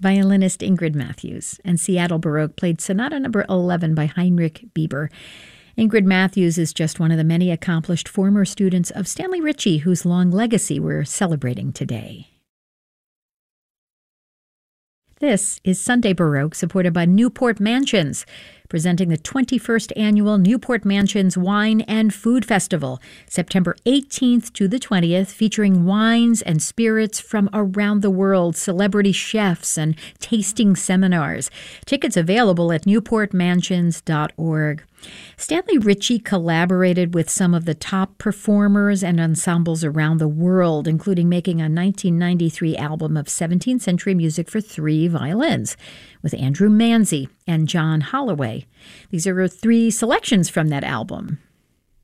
violinist Ingrid Matthews, and Seattle Baroque played Sonata Number 11 by Heinrich Bieber. Ingrid Matthews is just one of the many accomplished former students of Stanley Ritchie, whose long legacy we're celebrating today. This is Sunday Baroque, supported by Newport Mansions, presenting the 21st Annual Newport Mansions Wine and Food Festival, September 18th to the 20th, featuring wines and spirits from around the world, celebrity chefs, and tasting seminars. Tickets available at newportmansions.org. Stanley Ritchie collaborated with some of the top performers and ensembles around the world, including making a 1993 album of 17th century music for 3 violins with Andrew Manzi and John Holloway. These are 3 selections from that album.